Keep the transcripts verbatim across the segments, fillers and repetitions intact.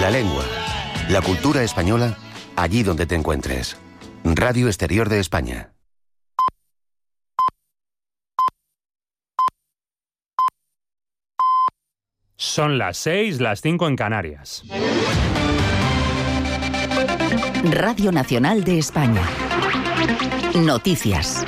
La lengua, la cultura española, allí donde te encuentres. Radio Exterior de España. Son las seis, las cinco en Canarias. Radio Nacional de España. Noticias.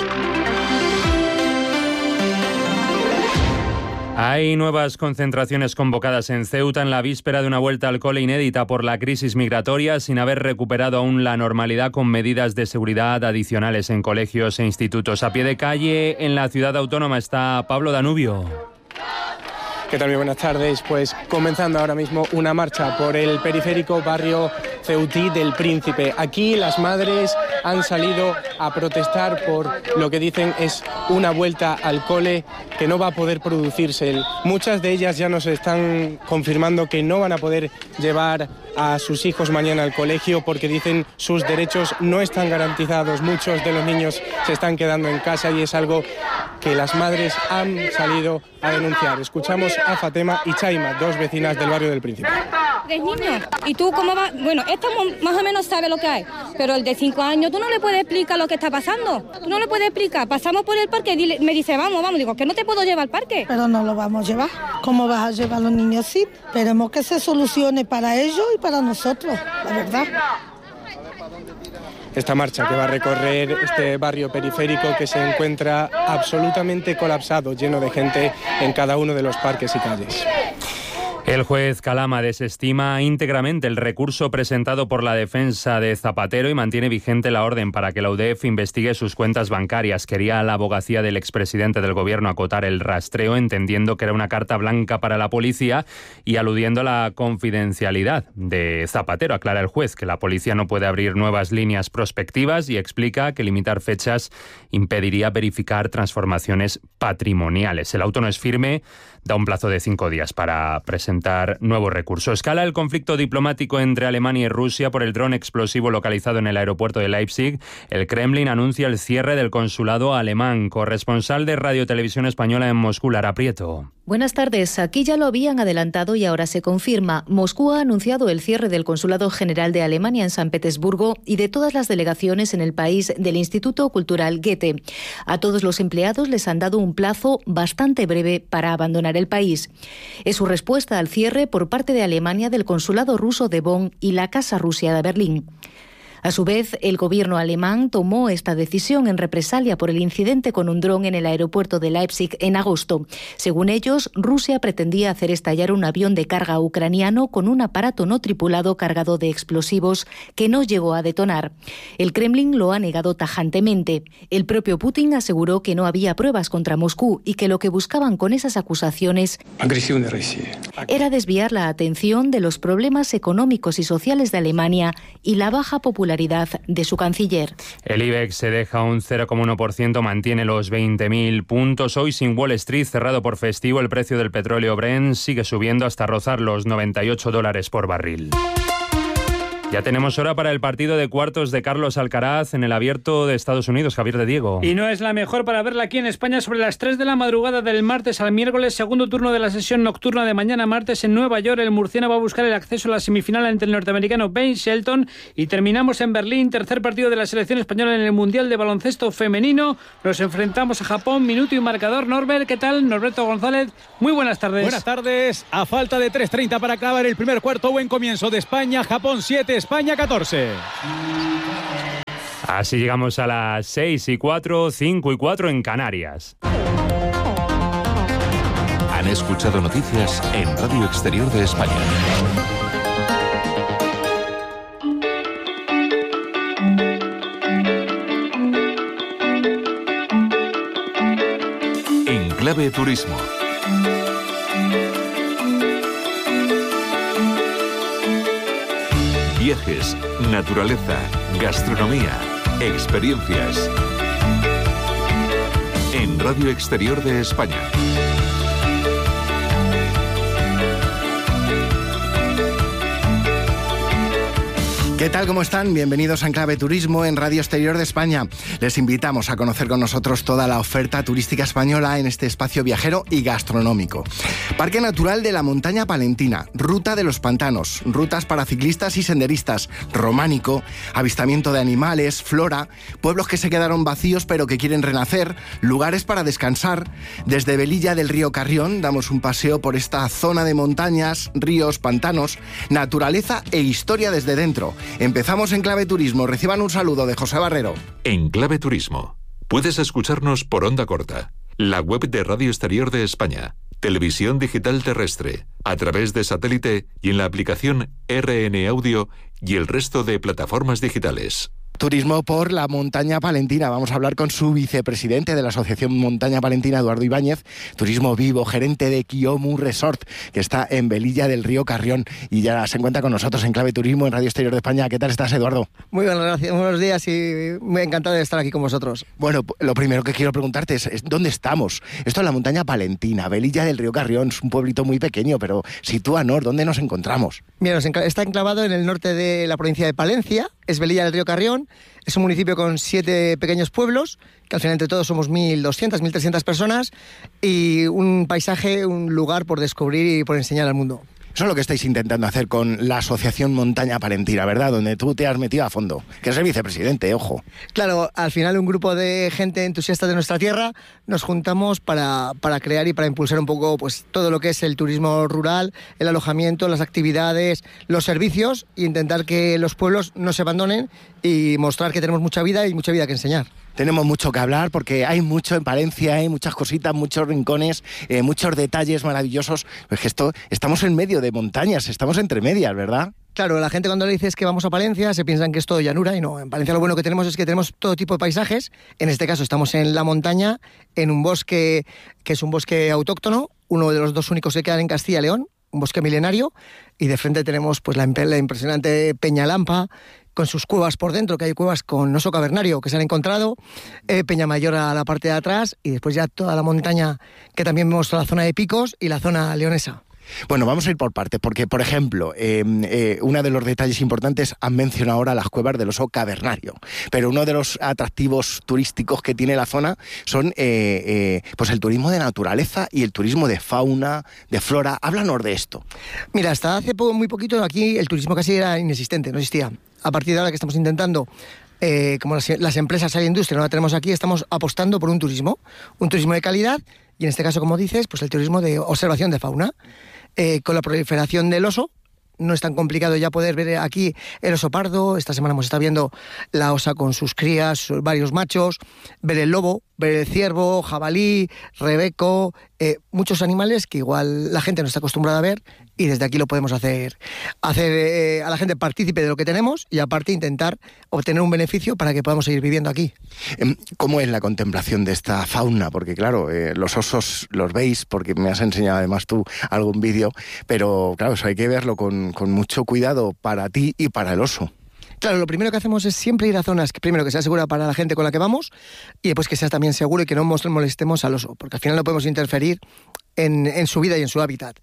Hay nuevas concentraciones convocadas en Ceuta en la víspera de una vuelta al cole inédita por la crisis migratoria, sin haber recuperado aún la normalidad, con medidas de seguridad adicionales en colegios e institutos. A pie de calle, en la ciudad autónoma, está Pablo Danubio. ¿Qué tal? Muy buenas tardes. Pues comenzando ahora mismo una marcha por el periférico barrio ceutí del Príncipe. Aquí las madres han salido a protestar por lo que dicen es una vuelta al cole que no va a poder producirse. Muchas de ellas ya nos están confirmando que no van a poder llevar a sus hijos mañana al colegio porque dicen sus derechos no están garantizados. Muchos de los niños se están quedando en casa y es algo que las madres han salido a denunciar. Escuchamos a Fatema y Chaima, dos vecinas del barrio del Príncipe. De niño, ¿y tú cómo vas? Bueno, esto más o menos sabe lo que hay, pero el de cinco años tú no le puedes explicar lo que está pasando. Tú no le puedes explicar. Pasamos por el parque y me dice, vamos, vamos. Digo, que no te puedo llevar al parque. Pero no lo vamos a llevar. ¿Cómo vas a llevar a los niños así? Esperemos que se solucione para ellos y para nosotros, la verdad. Esta marcha que va a recorrer este barrio periférico que se encuentra absolutamente colapsado, lleno de gente en cada uno de los parques y calles. El juez Calama desestima íntegramente el recurso presentado por la defensa de Zapatero y mantiene vigente la orden para que la U D E F investigue sus cuentas bancarias. Quería la abogacía del expresidente del gobierno acotar el rastreo, entendiendo que era una carta blanca para la policía y aludiendo a la confidencialidad de Zapatero. Aclara el juez que la policía no puede abrir nuevas líneas prospectivas y explica que limitar fechas impediría verificar transformaciones patrimoniales. El auto no es firme, da un plazo de cinco días para presentar nuevo recurso. Escala el conflicto diplomático entre Alemania y Rusia por el dron explosivo localizado en el aeropuerto de Leipzig. El Kremlin anuncia el cierre del consulado alemán. Corresponsal de Radio Televisión Española en Moscú, Lara Prieto. Buenas tardes. Aquí ya lo habían adelantado y ahora se confirma. Moscú ha anunciado el cierre del Consulado General de Alemania en San Petersburgo y de todas las delegaciones en el país del Instituto Cultural Goethe. A todos los empleados les han dado un plazo bastante breve para abandonar el país. Es su respuesta al cierre por parte de Alemania del Consulado ruso de Bonn y la Casa Rusia de Berlín. A su vez, el gobierno alemán tomó esta decisión en represalia por el incidente con un dron en el aeropuerto de Leipzig en agosto. Según ellos, Rusia pretendía hacer estallar un avión de carga ucraniano con un aparato no tripulado cargado de explosivos que no llegó a detonar. El Kremlin lo ha negado tajantemente. El propio Putin aseguró que no había pruebas contra Moscú y que lo que buscaban con esas acusaciones era desviar la atención de los problemas económicos y sociales de Alemania y la baja popularidad de su canciller. El IBEX se deja un cero coma uno por ciento, mantiene los veinte mil puntos. Hoy, sin Wall Street, cerrado por festivo, el precio del petróleo Brent sigue subiendo hasta rozar los noventa y ocho dólares por barril. Ya tenemos hora para el partido de cuartos de Carlos Alcaraz en el Abierto de Estados Unidos. Javier de Diego. Y no es la mejor para verla aquí en España sobre las tres de la madrugada del martes al miércoles, segundo turno de la sesión nocturna de mañana martes en Nueva York. El murciano va a buscar el acceso a la semifinal ante el norteamericano Ben Shelton. Y terminamos en Berlín, tercer partido de la selección española en el Mundial de Baloncesto Femenino. Nos enfrentamos a Japón, minuto y marcador. Norbert, ¿qué tal? Norberto González, muy buenas tardes. Buenas tardes. A falta de tres treinta para acabar el primer cuarto, buen comienzo de España. Japón siete, España catorce. Así llegamos a las seis y cuatro, cinco y cuatro en Canarias. Han escuchado noticias en Radio Exterior de España. En Clave Turismo. Viajes, naturaleza, gastronomía, experiencias. En Radio Exterior de España. ¿Qué tal? ¿Cómo están? Bienvenidos a Enclave Turismo en Radio Exterior de España. Les invitamos a conocer con nosotros toda la oferta turística española en este espacio viajero y gastronómico. Parque Natural de la Montaña Palentina, Ruta de los Pantanos, rutas para ciclistas y senderistas, románico, avistamiento de animales, flora, pueblos que se quedaron vacíos pero que quieren renacer, lugares para descansar. Desde Velilla del Río Carrión damos un paseo por esta zona de montañas, ríos, pantanos, naturaleza e historia desde dentro. Empezamos en Clave Turismo. Reciban un saludo de José Barrero. En Clave Turismo. Puedes escucharnos por onda corta, la web de Radio Exterior de España, televisión digital terrestre, a través de satélite y en la aplicación R N Audio y el resto de plataformas digitales. Turismo por la Montaña Palentina. Vamos a hablar con su vicepresidente de la Asociación Montaña Palentina, Eduardo Ibáñez. Turismo vivo, gerente de Kiomu Resort, que está en Velilla del Río Carrión y ya se encuentra con nosotros en Clave Turismo en Radio Exterior de España. ¿Qué tal estás, Eduardo? Muy bien, gracias. Buenos días y muy encantado de estar aquí con vosotros. Bueno, lo primero que quiero preguntarte es, es ¿dónde estamos? Esto es la Montaña Palentina, Velilla del Río Carrión. Es un pueblito muy pequeño, pero sitúanos, ¿dónde nos encontramos? Mira, está enclavado en el norte de la provincia de Palencia, es Velilla del Río Carrión. Es un municipio con siete pequeños pueblos, que al final entre todos somos mil doscientas, mil trescientas personas, y un paisaje, un lugar por descubrir y por enseñar al mundo. Eso es lo que estáis intentando hacer con la Asociación Montaña Palentina, ¿verdad? Donde tú te has metido a fondo, que es el vicepresidente, ojo. Claro, al final un grupo de gente entusiasta de nuestra tierra nos juntamos para, para crear y para impulsar un poco pues todo lo que es el turismo rural, el alojamiento, las actividades, los servicios, e intentar que los pueblos no se abandonen y mostrar que tenemos mucha vida y mucha vida que enseñar. Tenemos mucho que hablar porque hay mucho en Palencia, hay muchas cositas, muchos rincones, eh, muchos detalles maravillosos. Pues que esto, estamos en medio de montañas, estamos entre medias, ¿verdad? Claro, la gente cuando le dices que vamos a Palencia se piensan que es todo llanura y no. En Palencia lo bueno que tenemos es que tenemos todo tipo de paisajes. En este caso estamos en la montaña, en un bosque que es un bosque autóctono, uno de los dos únicos que quedan en Castilla y León, un bosque milenario, y de frente tenemos pues la, la impresionante Peña Lampa, con sus cuevas por dentro, que hay cuevas con oso cavernario que se han encontrado, eh, Peñamayor a la parte de atrás y después ya toda la montaña, que también vemos toda la zona de picos y la zona leonesa. Bueno, vamos a ir por partes, porque, por ejemplo, eh, eh, uno de los detalles importantes, han mencionado ahora las cuevas del oso cavernario, pero uno de los atractivos turísticos que tiene la zona son eh, eh, pues el turismo de naturaleza y el turismo de fauna, de flora. Háblanos de esto. Mira, hasta hace poco, muy poquito aquí el turismo casi era inexistente, no existía. A partir de ahora que estamos intentando, eh, como las, las empresas y la industria no la tenemos aquí, estamos apostando por un turismo, un turismo de calidad y en este caso, como dices, pues el turismo de observación de fauna. Eh, con la proliferación del oso, no es tan complicado ya poder ver aquí el oso pardo. Esta semana hemos estado viendo la osa con sus crías, varios machos, ver el lobo, ver el ciervo, jabalí, rebeco, eh, muchos animales que igual la gente no está acostumbrada a ver y desde aquí lo podemos hacer, hacer eh, a la gente partícipe de lo que tenemos y aparte intentar obtener un beneficio para que podamos seguir viviendo aquí. ¿Cómo es la contemplación de esta fauna? Porque claro, eh, los osos los veis porque me has enseñado además tú algún vídeo, pero claro, eso hay que verlo con, con mucho cuidado para ti y para el oso. Claro, lo primero que hacemos es siempre ir a zonas que primero que sea segura para la gente con la que vamos y después que sea también seguro y que no molestemos al oso, porque al final no podemos interferir en, en su vida y en su hábitat.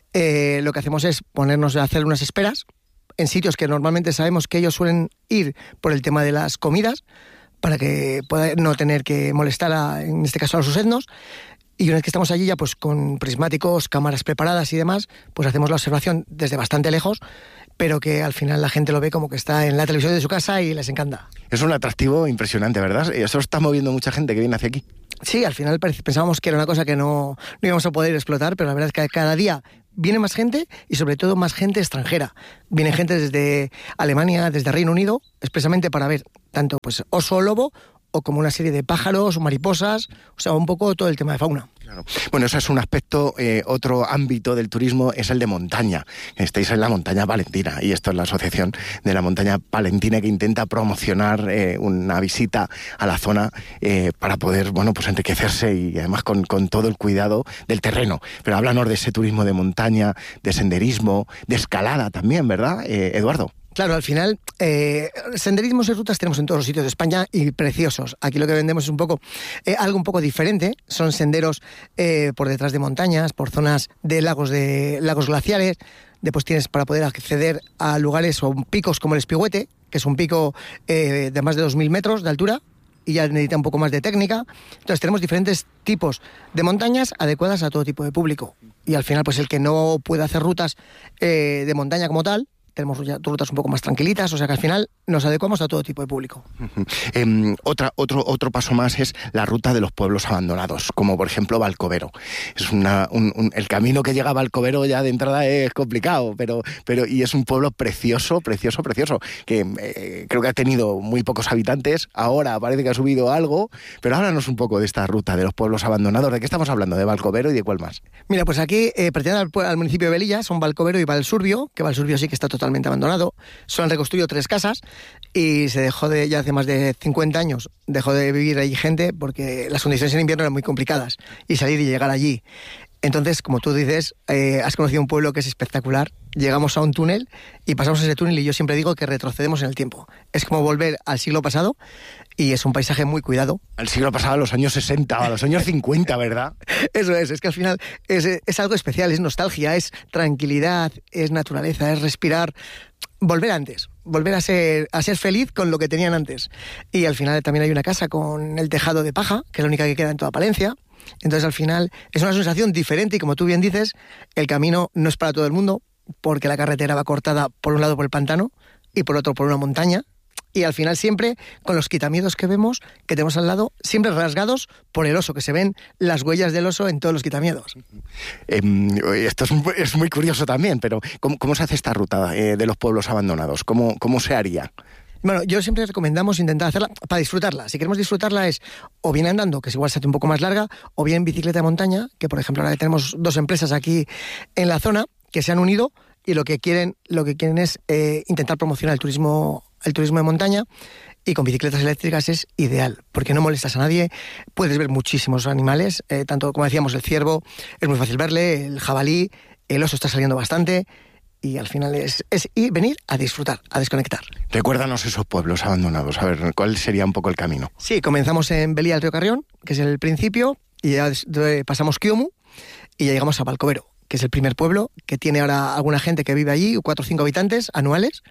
Eh, lo que hacemos es ponernos a hacer unas esperas en sitios que normalmente sabemos que ellos suelen ir por el tema de las comidas, para que pueda no tener que molestar, a, en este caso, a los etnos. Y una vez que estamos allí ya pues con prismáticos, cámaras preparadas y demás, pues hacemos la observación desde bastante lejos, pero que al final la gente lo ve como que está en la televisión de su casa y les encanta. Es un atractivo impresionante, ¿verdad? Eso está moviendo mucha gente que viene hacia aquí. Sí, al final pensábamos que era una cosa que no, no íbamos a poder explotar, pero la verdad es que cada día viene más gente y sobre todo más gente extranjera. Viene gente desde Alemania, desde Reino Unido, expresamente para ver tanto pues oso o lobo o como una serie de pájaros o mariposas, o sea, un poco todo el tema de fauna. Claro. Bueno, eso es un aspecto, eh, otro ámbito del turismo es el de montaña. Estáis en la Montaña Palentina y esto es la Asociación de la Montaña Palentina que intenta promocionar eh, una visita a la zona eh, para poder, bueno, pues enriquecerse y además con, con todo el cuidado del terreno. Pero háblanos de ese turismo de montaña, de senderismo, de escalada también, ¿verdad, eh, Eduardo? Claro, al final, eh, senderismos y rutas tenemos en todos los sitios de España y preciosos. Aquí lo que vendemos es un poco eh, algo un poco diferente. Son senderos eh, por detrás de montañas, por zonas de lagos de lagos glaciares. Después tienes para poder acceder a lugares o picos como el Espigüete, que es un pico eh, de más de dos mil metros de altura, y ya necesita un poco más de técnica. Entonces tenemos diferentes tipos de montañas adecuadas a todo tipo de público. Y al final, pues el que no puede hacer rutas eh, de montaña como tal, tenemos ya rutas un poco más tranquilitas, o sea que al final nos adecuamos a todo tipo de público. Uh-huh. Eh, otra, otro, otro paso más es la ruta de los pueblos abandonados, como por ejemplo Valcovero. Es una, un, un, el camino que llega a Valcovero ya de entrada es complicado, pero, pero y es un pueblo precioso, precioso, precioso, que eh, creo que ha tenido muy pocos habitantes, ahora parece que ha subido algo, pero háblanos un poco de esta ruta de los pueblos abandonados. ¿De qué estamos hablando? ¿De Valcovero y de cuál más? Mira, pues aquí eh, pertenece al, al municipio de Velilla, son Valcovero y Valsurbio, que Valsurbio sí que está totalmente abandonado. Solo han reconstruido tres casas y se dejó de, ya hace más de cincuenta años, dejó de vivir allí gente porque las condiciones en invierno eran muy complicadas y salir y llegar allí. Entonces, como tú dices, eh, has conocido un pueblo que es espectacular. Llegamos a un túnel y pasamos ese túnel y yo siempre digo que retrocedemos en el tiempo. Es como volver al siglo pasado y es un paisaje muy cuidado. Al siglo pasado, a los años sesenta, a los años cincuenta, ¿verdad? Eso es, es que al final es, es algo especial, es nostalgia, es tranquilidad, es naturaleza, es respirar. Volver antes, volver a ser, a ser feliz con lo que tenían antes. Y al final también hay una casa con el tejado de paja, que es la única que queda en toda Palencia. Entonces al final es una sensación diferente y como tú bien dices, el camino no es para todo el mundo, porque la carretera va cortada por un lado por el pantano y por otro por una montaña. Y al final siempre, con los quitamiedos que vemos, que tenemos al lado, siempre rasgados por el oso, que se ven las huellas del oso en todos los quitamiedos. Eh, esto es, es muy curioso también, pero ¿cómo, cómo se hace esta ruta eh, de los pueblos abandonados? ¿Cómo, cómo se haría? Bueno, yo siempre recomendamos intentar hacerla para disfrutarla. Si queremos disfrutarla es o bien andando, que es igual se hace un poco más larga, o bien bicicleta de montaña, que por ejemplo ahora tenemos dos empresas aquí en la zona que se han unido y lo que quieren, lo que quieren es eh, intentar promocionar el turismo el turismo de montaña, y con bicicletas eléctricas es ideal, porque no molestas a nadie, puedes ver muchísimos animales, eh, tanto como decíamos el ciervo, es muy fácil verle, el jabalí, el oso está saliendo bastante, y al final es, es ir, venir a disfrutar, a desconectar. Recuérdanos esos pueblos abandonados, a ver, ¿cuál sería un poco el camino? Sí, comenzamos en Velilla del Río Carrión, que es el principio, y ya pasamos Quiomu, y ya llegamos a Valcovero, que es el primer pueblo, que tiene ahora alguna gente que vive allí, cuatro o cinco habitantes anuales,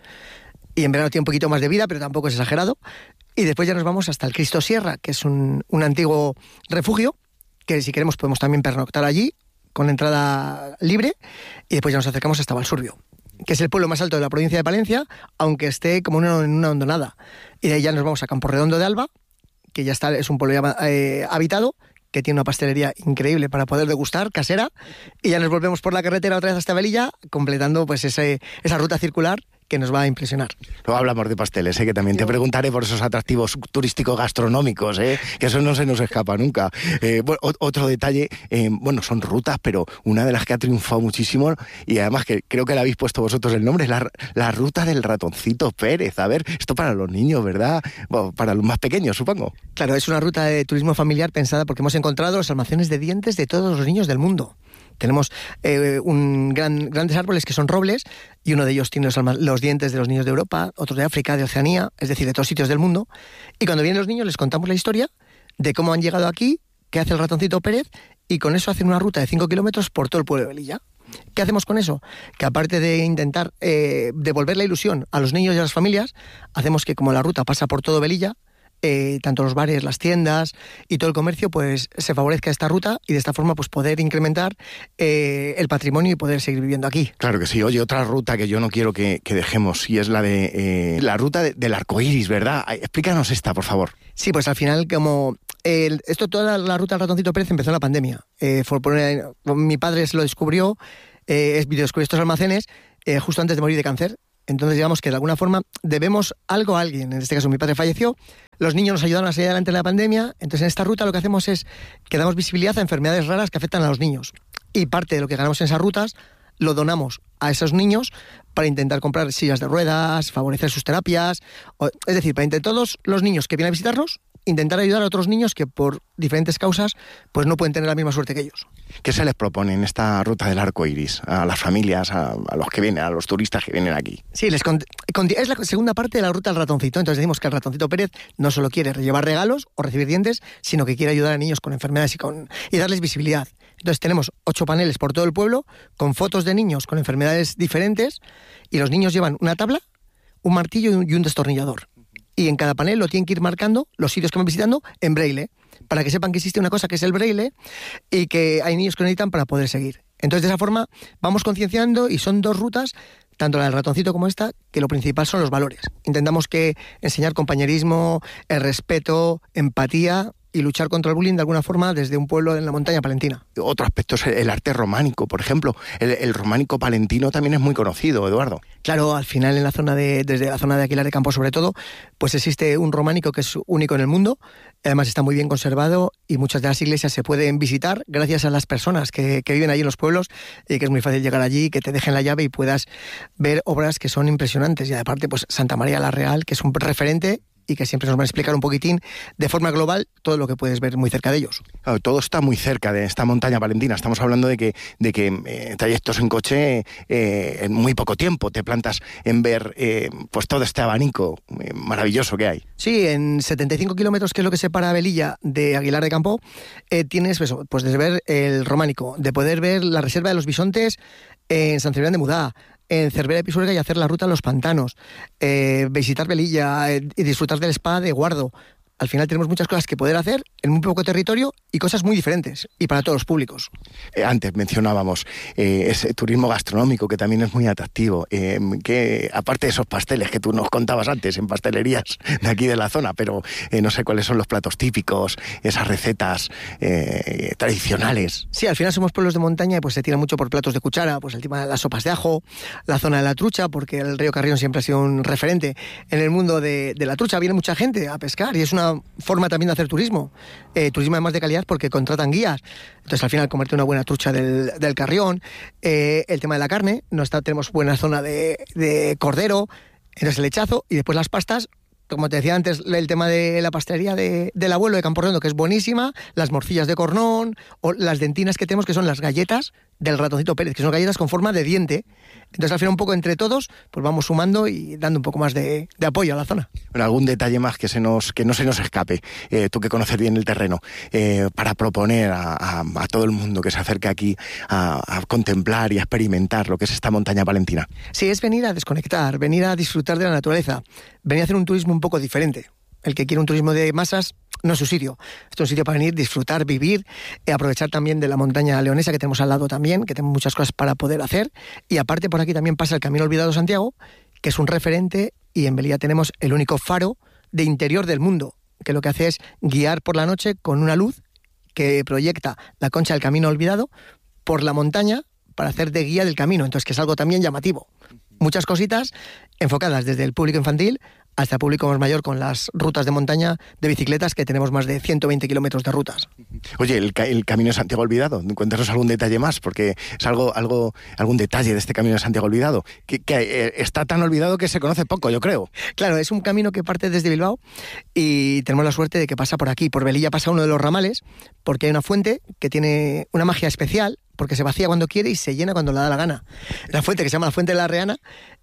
y en verano tiene un poquito más de vida, pero tampoco es exagerado. Y después ya nos vamos hasta el Cristo Sierra, que es un, un antiguo refugio, que si queremos podemos también pernoctar allí, con entrada libre, y después ya nos acercamos hasta Valsurbio, que es el pueblo más alto de la provincia de Palencia, aunque esté como una, en una hondonada. Y de ahí ya nos vamos a Campo Redondo de Alba, que ya está, es un pueblo ya, eh, habitado, que tiene una pastelería increíble para poder degustar, casera, y ya nos volvemos por la carretera otra vez hasta Velilla, completando pues ese, esa ruta circular que nos va a impresionar. Luego hablamos de pasteles, ¿eh? Que también te preguntaré por esos atractivos turísticos gastronómicos, ¿eh? Que eso no se nos escapa nunca. Eh, bueno, otro detalle, eh, bueno, son rutas, pero una de las que ha triunfado muchísimo, y además que creo que le habéis puesto vosotros el nombre, es la, la ruta del ratoncito Pérez. A ver, esto para los niños, ¿verdad? Bueno, para los más pequeños, supongo. Claro, es una ruta de turismo familiar pensada porque hemos encontrado los almacenes de dientes de todos los niños del mundo. Tenemos eh, un gran, grandes árboles que son robles y uno de ellos tiene los, los dientes de los niños de Europa, otros de África, de Oceanía, es decir, de todos sitios del mundo. Y cuando vienen los niños les contamos la historia de cómo han llegado aquí, qué hace el ratoncito Pérez, y con eso hacen una ruta de cinco kilómetros por todo el pueblo de Velilla. ¿Qué hacemos con eso? Que aparte de intentar eh, devolver la ilusión a los niños y a las familias, hacemos que como la ruta pasa por todo Velilla, Eh, tanto los bares, las tiendas y todo el comercio, pues se favorezca esta ruta y de esta forma pues poder incrementar eh, el patrimonio y poder seguir viviendo aquí. Claro que sí. Oye, otra ruta que yo no quiero que, que dejemos, y es la de eh, la ruta de, del arco iris, ¿verdad? Explícanos esta, por favor. Sí, pues al final, como el, esto, toda la, la ruta del ratoncito Pérez empezó en la pandemia. Eh, fue por, eh, mi padre se lo descubrió, eh, descubrió estos almacenes eh, justo antes de morir de cáncer. Entonces digamos que de alguna forma debemos algo a alguien. En este caso mi padre falleció, los niños nos ayudaron a salir adelante en la pandemia, entonces en esta ruta lo que hacemos es que damos visibilidad a enfermedades raras que afectan a los niños. Y parte de lo que ganamos en esas rutas lo donamos a esos niños para intentar comprar sillas de ruedas, favorecer sus terapias, o, es decir, para intentar todos los niños que vienen a visitarnos, intentar ayudar a otros niños que por diferentes causas pues no pueden tener la misma suerte que ellos. ¿Qué se les propone en esta ruta del arco iris a las familias, a, a los que vienen, a los turistas que vienen aquí? Sí, les con, con, es la segunda parte de la ruta del ratoncito. Entonces decimos que el ratoncito Pérez no solo quiere llevar regalos o recibir dientes, sino que quiere ayudar a niños con enfermedades y, con, y darles visibilidad. Entonces tenemos ocho paneles por todo el pueblo, con fotos de niños con enfermedades diferentes, y los niños llevan una tabla, un martillo y un destornillador. Y en cada panel lo tienen que ir marcando los sitios que van visitando en braille, para que sepan que existe una cosa que es el braille y que hay niños que lo necesitan para poder seguir. Entonces, de esa forma, vamos concienciando, y son dos rutas, tanto la del ratoncito como esta, que lo principal son los valores. Intentamos que enseñar compañerismo, el respeto, empatía y luchar contra el bullying de alguna forma desde un pueblo en la montaña palentina. Otro aspecto es el arte románico, por ejemplo. El, el románico palentino también es muy conocido, Eduardo. Claro, al final en la zona de, desde la zona de Aguilar de Campo sobre todo, pues existe un románico que es único en el mundo, además está muy bien conservado y muchas de las iglesias se pueden visitar gracias a las personas que, que viven allí en los pueblos, y que es muy fácil llegar allí, que te dejen la llave y puedas ver obras que son impresionantes. Y aparte, pues Santa María la Real, que es un referente y que siempre nos van a explicar un poquitín de forma global todo lo que puedes ver muy cerca de ellos. Claro, todo está muy cerca de esta montaña palentina. Estamos hablando de que, de que eh, trayectos en coche eh, en muy poco tiempo te plantas en ver eh, pues todo este abanico eh, maravilloso que hay. Sí, en setenta y cinco kilómetros, que es lo que separa Velilla de Aguilar de Campo, eh, tienes eso, pues desde ver el románico, de poder ver la reserva de los bisontes en San Cebrián de Mudá, en Cervera de Pisuerga, y hacer la ruta a los pantanos, eh, visitar Velilla eh, y disfrutar del spa de Guardo. Al final tenemos muchas cosas que poder hacer en muy poco territorio y cosas muy diferentes, y para todos los públicos. Eh, antes mencionábamos eh, ese turismo gastronómico que también es muy atractivo, eh, que aparte de esos pasteles que tú nos contabas antes en pastelerías de aquí de la zona, pero eh, no sé cuáles son los platos típicos, esas recetas eh, tradicionales. Sí, al final somos pueblos de montaña y pues se tira mucho por platos de cuchara, pues el tema de las sopas de ajo, la zona de la trucha, porque el río Carrión siempre ha sido un referente en el mundo de, de la trucha. Viene mucha gente a pescar y es una forma también de hacer turismo, eh, turismo además de calidad, porque contratan guías. Entonces al final comerte una buena trucha del, del Carrión, eh, el tema de la carne, no está, tenemos buena zona de, de cordero, entonces el lechazo, y después las pastas, como te decía antes, el tema de la pastelería de, del abuelo de Camporredondo, que es buenísima, las morcillas de cornón, o las dentinas que tenemos, que son las galletas del Ratoncito Pérez, que son galletas con forma de diente. Entonces al final un poco entre todos pues vamos sumando y dando un poco más de, de apoyo a la zona. Bueno, algún detalle más que se nos que no se nos escape, eh, tú que conoces bien el terreno, eh, para proponer a, a, a todo el mundo que se acerque aquí a, a contemplar y a experimentar lo que es esta montaña palentina. Sí, es venir a desconectar, venir a disfrutar de la naturaleza, venir a hacer un turismo un poco diferente. El que quiere un turismo de masas no es su sitio. Esto es un sitio para venir, disfrutar, vivir, eh, aprovechar también de la montaña leonesa que tenemos al lado también, que tenemos muchas cosas para poder hacer. Y aparte por aquí también pasa el Camino Olvidado Santiago, que es un referente, y en Velilla tenemos el único faro de interior del mundo, que lo que hace es guiar por la noche con una luz que proyecta la concha del Camino Olvidado por la montaña para hacer de guía del camino. Entonces, que es algo también llamativo. Muchas cositas enfocadas desde el público infantil hasta el público más mayor, con las rutas de montaña de bicicletas, que tenemos más de ciento veinte kilómetros de rutas. Oye, el, el Camino de Santiago Olvidado, cuéntanos algún detalle más, porque es algo, algo, algún detalle de este Camino de Santiago Olvidado, que, que eh, está tan olvidado que se conoce poco, yo creo. Claro, es un camino que parte desde Bilbao y tenemos la suerte de que pasa por aquí. Por Velilla pasa uno de los ramales, porque hay una fuente que tiene una magia especial, porque se vacía cuando quiere y se llena cuando le da la gana. La fuente que se llama la Fuente de la Reana,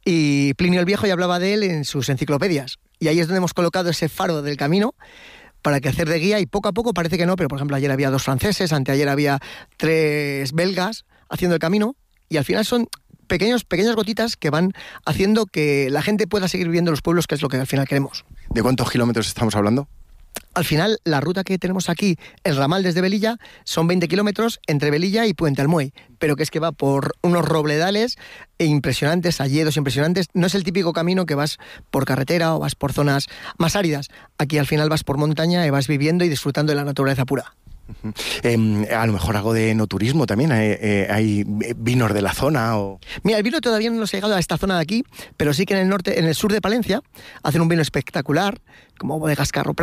y Plinio el Viejo ya hablaba de él en sus enciclopedias. Y ahí es donde hemos colocado ese faro del camino para que hacer de guía, y poco a poco parece que no, pero por ejemplo ayer había dos franceses, anteayer había tres belgas haciendo el camino, y al final son pequeños, pequeñas gotitas que van haciendo que la gente pueda seguir viviendo los pueblos, que es lo que al final queremos. ¿De cuántos kilómetros estamos hablando? Al final, la ruta que tenemos aquí, el ramal desde Velilla, son veinte kilómetros entre Velilla y Puente Almuey, pero que es que va por unos robledales impresionantes, alledos impresionantes. No es el típico camino que vas por carretera o vas por zonas más áridas. Aquí al final vas por montaña y vas viviendo y disfrutando de la naturaleza pura. Uh-huh. Eh, a lo mejor algo de enoturismo también, eh, eh, hay vinos de la zona o... Mira, el vino todavía no nos ha llegado a esta zona de aquí, pero sí que en el norte, en el sur de Palencia hacen un vino espectacular, como Bodegas Carro